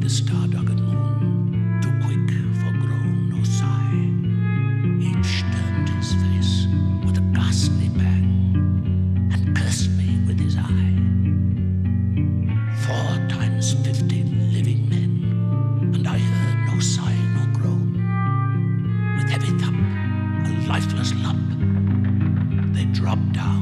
star-duggered moon, too quick for groan or sigh. Each turned his face with a ghastly bang and cursed me with his eye. 4 times 15 living men, and I heard no sigh nor groan. With heavy thump, a lifeless lump, they dropped down